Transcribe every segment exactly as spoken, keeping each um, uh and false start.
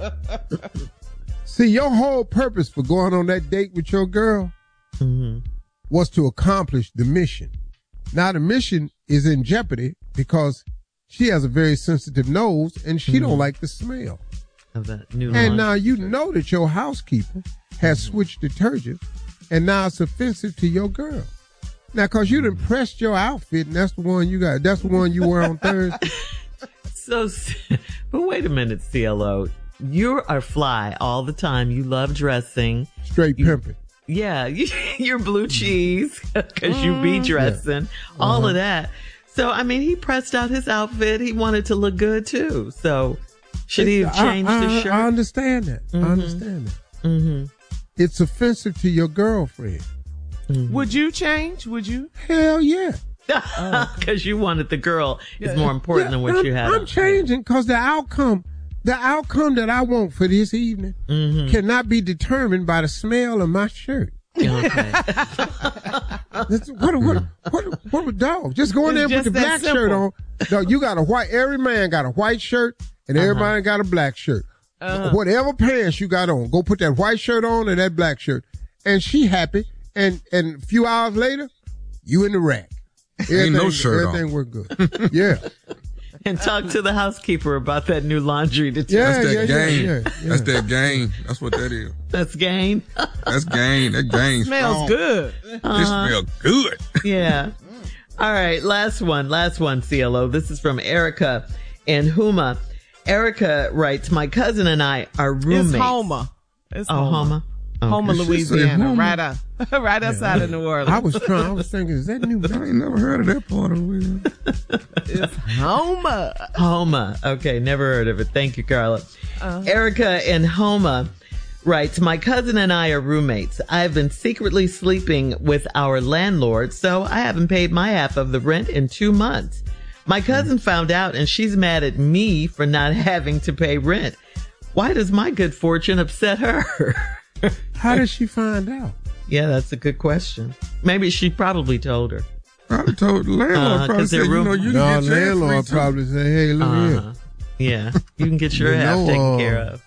See, your whole purpose for going on that date with your girl mm-hmm. was to accomplish the mission. Now the mission is in jeopardy because she has a very sensitive nose and she mm-hmm. don't like the smell. Of that new and now you know that your housekeeper has switched detergent and now it's offensive to your girl. Now, cause you done pressed your outfit and that's the one you got, that's the one you wear on Thursday. So, but wait a minute, C L O. You are fly all the time. You love dressing. Straight you, pimping. Yeah. You, you're blue cheese because you be dressing. Yeah. All uh-huh. of that. So, I mean, he pressed out his outfit. He wanted to look good too. So, should he have changed I, I, his shirt? I understand that. Mm-hmm. I understand that. Mm-hmm. It's offensive to your girlfriend. Mm-hmm. Would you change? Would you? Hell yeah. Because oh. you wanted the girl is yeah. more important yeah, than what I'm, you had. I'm changing because the outcome, the outcome that I want for this evening mm-hmm. cannot be determined by the smell of my shirt. Okay. what, what, what, what a dog. Just go in there and put the black simple. shirt on. No, you got a white, every man got a white shirt and uh-huh. everybody got a black shirt. Uh-huh. Whatever pants you got on, go put that white shirt on and that black shirt. And she happy. And, and a few hours later, you in the rack. Ain't no shirt everything on. Work good. Yeah. And talk to the housekeeper about that new laundry detergent. Yeah, That's that yeah, gain. Yeah, yeah, yeah. That's that gain. That's what that is. That's gain. That's gain. That gain smells strong. good. Uh-huh. It smells good. Yeah. All right. Last one. Last one, C L O. This is from Erica and Huma. Erica writes, my cousin and I are roommates. It's Houma. It's oh, Houma. Okay. Houma, Louisiana. Right out, right outside yeah. of New Orleans. I was trying, I was thinking, is that New I ain't never heard of that part of Louisiana. It's Houma. Houma. Okay, never heard of it. Thank you, Carla. Uh-huh. Erica in Houma writes, my cousin and I are roommates. I've been secretly sleeping with our landlord, so I haven't paid my half of the rent in two months. My cousin found out and she's mad at me for not having to pay rent. Why does my good fortune upset her? How did she find out? Yeah, that's a good question. Maybe she probably told her. Probably told the landlord. Uh, probably said, room- you know, you no, can get your landlord probably say, hey, look uh-huh. here. Yeah, you can get your you half know, taken uh, care of.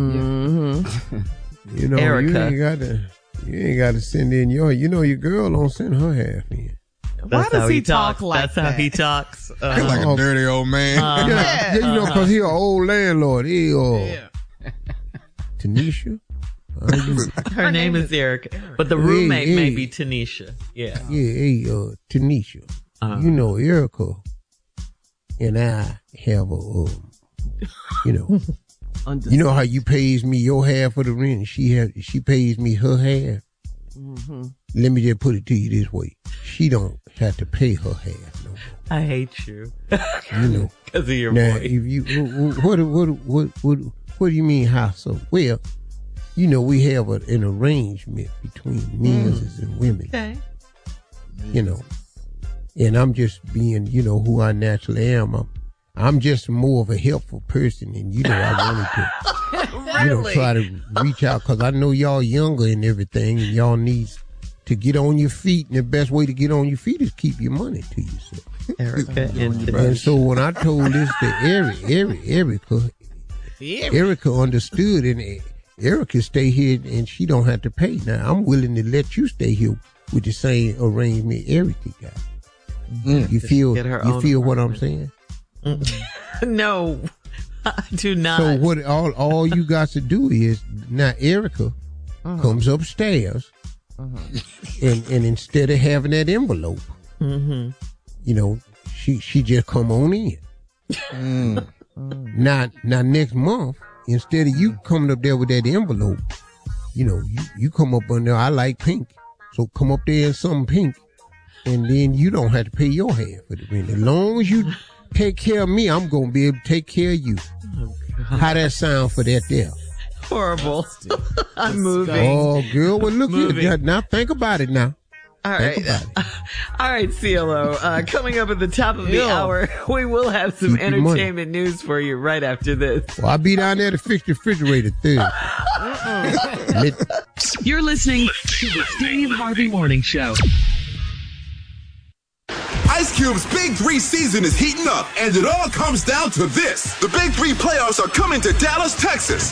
Mm-hmm. You know, Erica. you ain't got to, you ain't got to send in your, you know, your girl don't send her half in. That's Why does how he, he talk talks. like That's that? how he talks. Uh, He's like a dirty old man. Uh, yeah, yeah. yeah, you know, because he an old landlord. He, uh, Yeah. Tanisha? Her name is Erica, but the roommate hey, may hey. be Tanisha. Yeah. Yeah, hey, uh, Tanisha. Uh-huh. You know, Erica and I have a, um, you know, you know how you pays me your half of the rent and she have, she pays me her half? Mm-hmm. Let me just put it to you this way. She don't have to pay her half no more. I hate you. You know. Because of your now, voice. if you, what, what, what, what, what do you mean how so? Well, you know, we have a, an arrangement between men mm. and women. Okay. You know, and I'm just being, you know, who I naturally am. I'm, I'm just more of a helpful person, and you know, I wanted to, really? you know, try to reach out because I know y'all younger and everything, and y'all need to get on your feet, and the best way to get on your feet is keep your money to yourself. Erica and, and so when I told this to Eric, Eric, Erica, Erica understood, and Erica stay here and she don't have to pay. Now I'm willing to let you stay here with the same arrangement Erica got. Mm. You feel you feel what I'm saying? No, I do not. So what all all you got to do is now Erica uh-huh. comes upstairs uh-huh. and and instead of having that envelope, mm-hmm. you know, she she just come on in. Mm. Now now next month, instead of you coming up there with that envelope, you know, you, you come up on there, I like pink. So come up there in something pink, and then you don't have to pay your half for the rent. As long as you take care of me, I'm going to be able to take care of you. Oh, how that sound for that there? Horrible. I'm moving. Oh, girl, well, look here. Now think about it now. All right. All right, C L O. Uh, coming up at the top of the Ew. hour, we will have some Keep entertainment news for you right after this. Well, I'll be down there to fix the refrigerator Thursday. You're listening to the Steve Harvey Morning Show. Ice Cube's Big Three season is heating up, and it all comes down to this. The Big Three playoffs are coming to Dallas, Texas.